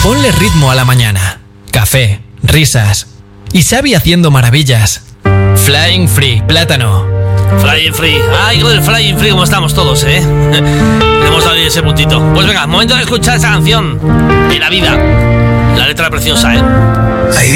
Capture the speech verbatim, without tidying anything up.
Ponle ritmo a la mañana. Café, risas y Xavi haciendo maravillas. Flying Free, plátano. Flying Free. Ay, con el Flying Free como estamos todos, ¿eh? Le hemos dado ese puntito. Pues venga, momento de escuchar esa canción. En la vida. La letra preciosa, ¿eh? Hay